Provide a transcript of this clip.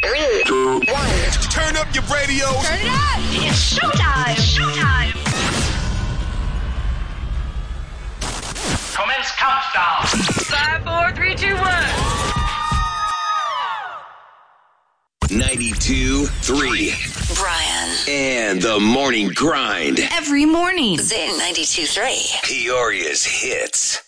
3, 2, 1. Turn up your radio. Turn it up. It's showtime. Showtime. Commence countdown. 5, 4, 3, 2, 1. 92.3. Brian. And the morning grind. Every morning. Zing 92.3. Peoria's hits.